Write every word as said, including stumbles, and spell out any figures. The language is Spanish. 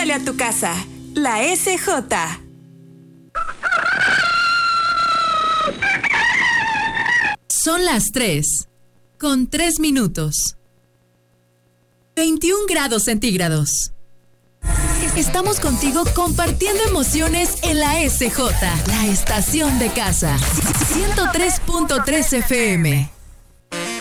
Pregúntale a tu casa. La S J. Son las tres, con tres minutos. veintiún grados centígrados. Estamos contigo compartiendo emociones en la S J, la estación de casa. ciento tres punto tres F M.